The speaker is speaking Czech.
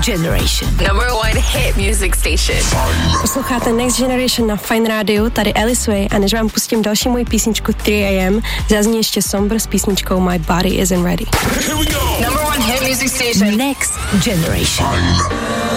Generation. Number one hit music station. Posloucháte Next Generation na Fine Radio, tady Alice Way, a než vám pustím další moji písničku 3 AM, zazní ještě Somber s písničkou My Body Isn't Ready. Number one hit music station. Next Generation.